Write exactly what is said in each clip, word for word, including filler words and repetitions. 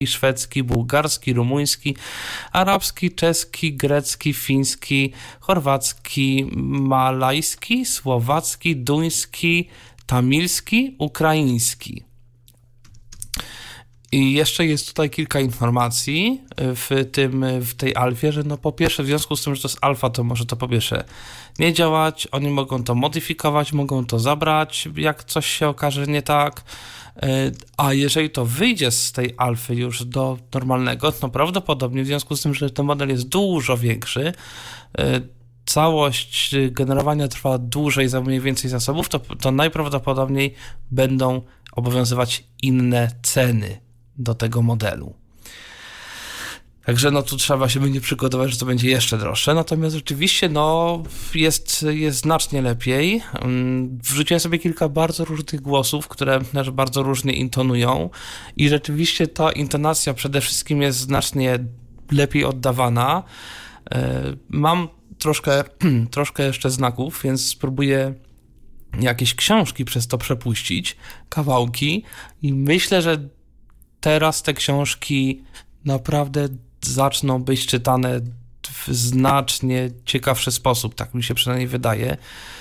szwedzki, bułgarski, rumuński, arabski, czeski, grecki, fiński, chorwacki, malajski, słowacki, duński, tamilski, ukraiński. I jeszcze jest tutaj kilka informacji w tym, w tej alfie, że no po pierwsze w związku z tym, że to jest alfa, to może to po pierwsze nie działać, oni mogą to modyfikować, mogą to zabrać, jak coś się okaże nie tak, a jeżeli to wyjdzie z tej alfy już do normalnego, to prawdopodobnie w związku z tym, że ten model jest dużo większy, całość generowania trwa dłużej, zajmuje więcej zasobów, to, to najprawdopodobniej będą obowiązywać inne ceny do tego modelu. Także no tu trzeba się będzie przygotować, że to będzie jeszcze droższe, natomiast rzeczywiście no jest, jest znacznie lepiej. Wrzuciłem sobie kilka bardzo różnych głosów, które też bardzo różnie intonują i rzeczywiście ta intonacja przede wszystkim jest znacznie lepiej oddawana. Mam troszkę, troszkę jeszcze znaków, więc spróbuję jakieś książki przez to przepuścić, kawałki i myślę, że teraz te książki naprawdę zaczną być czytane w znacznie ciekawszy sposób, tak mi się przynajmniej wydaje,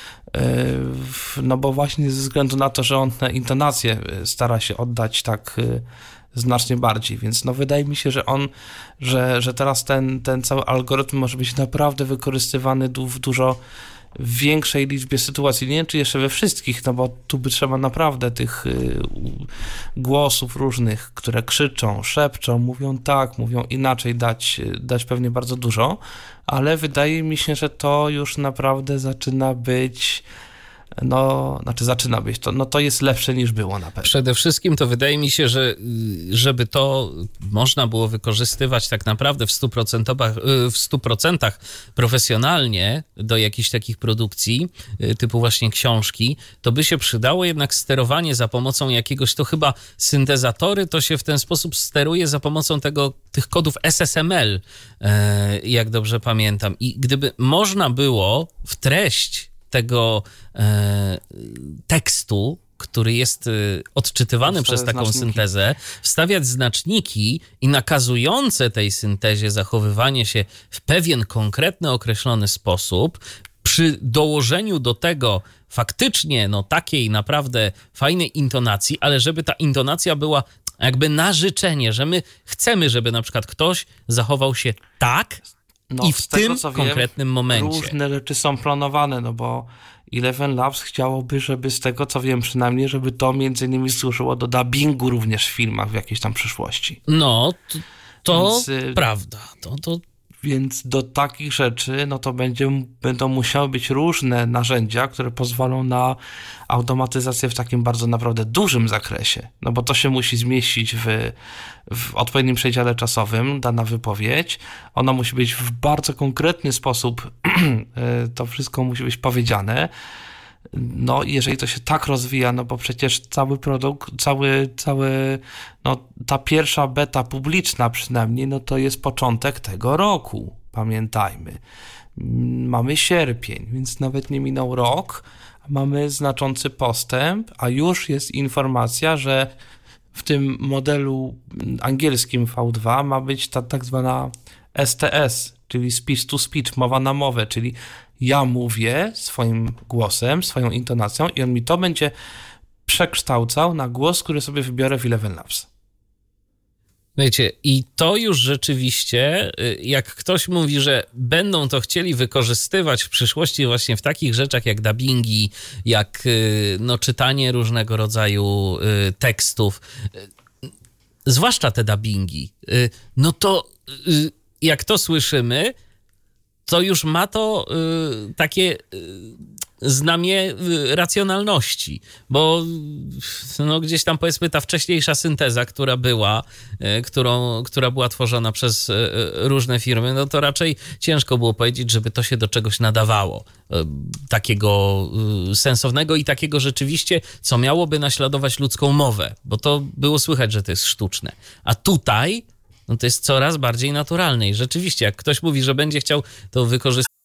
no bo właśnie ze względu na to, że on te intonacje stara się oddać tak znacznie bardziej, więc no wydaje mi się, że on, że, że teraz ten, ten cały algorytm może być naprawdę wykorzystywany w dużo większej liczbie sytuacji, nie wiem czy jeszcze we wszystkich, no bo tu by trzeba naprawdę tych y, głosów różnych, które krzyczą, szepczą, mówią tak, mówią inaczej, dać, dać pewnie bardzo dużo, ale wydaje mi się, że to już naprawdę zaczyna być, no, znaczy zaczyna być, to, no to jest lepsze niż było na pewno. Przede wszystkim to wydaje mi się, że żeby to można było wykorzystywać tak naprawdę w stu procentach, w stu procentach profesjonalnie do jakichś takich produkcji, typu właśnie książki, to by się przydało jednak sterowanie za pomocą jakiegoś, to chyba syntezatory, to się w ten sposób steruje za pomocą tego, tych kodów S S M L, jak dobrze pamiętam. I gdyby można było w treść tego e, tekstu, który jest e, odczytywany przez taką znaczniki. syntezę, wstawiać znaczniki i nakazujące tej syntezie zachowywanie się w pewien konkretny, określony sposób, przy dołożeniu do tego faktycznie no, takiej naprawdę fajnej intonacji, ale żeby ta intonacja była jakby na życzenie, że my chcemy, żeby na przykład ktoś zachował się tak, no, i w tym tego, konkretnym wiem, momencie. Różne rzeczy są planowane, no bo Eleven Labs chciałoby, żeby z tego co wiem przynajmniej, żeby to między innymi służyło do dubbingu również w filmach w jakiejś tam przyszłości. No, to, to Więc, prawda. To, to... Więc do takich rzeczy, no to będzie, będą musiały być różne narzędzia, które pozwolą na automatyzację w takim bardzo naprawdę dużym zakresie. No bo to się musi zmieścić w, w odpowiednim przedziale czasowym, dana wypowiedź. Ona musi być w bardzo konkretny sposób, to wszystko musi być powiedziane. No jeżeli to się tak rozwija, no bo przecież cały produkt, cały, cały, no ta pierwsza beta publiczna przynajmniej, no to jest początek tego roku, pamiętajmy. Mamy sierpień, więc nawet nie minął rok, mamy znaczący postęp, a już jest informacja, że w tym modelu angielskim V dwa ma być ta tak zwana S T S, czyli speech to speech, mowa na mowę, czyli ja mówię swoim głosem, swoją intonacją i on mi to będzie przekształcał na głos, który sobie wybiorę w Eleven Labs. Wiecie, i to już rzeczywiście, jak ktoś mówi, że będą to chcieli wykorzystywać w przyszłości właśnie w takich rzeczach jak dubbingi, jak no, czytanie różnego rodzaju tekstów, zwłaszcza te dubbingi, no to jak to słyszymy, to już ma to y, takie y, znamie y, racjonalności, bo no, gdzieś tam powiedzmy ta wcześniejsza synteza, która była, y, którą, która była tworzona przez y, różne firmy, no to raczej ciężko było powiedzieć, żeby to się do czegoś nadawało. Y, takiego y, sensownego i takiego rzeczywiście, co miałoby naśladować ludzką mowę, bo to było słychać, że to jest sztuczne. A tutaj no to jest coraz bardziej naturalne i rzeczywiście, jak ktoś mówi, że będzie chciał to wykorzystać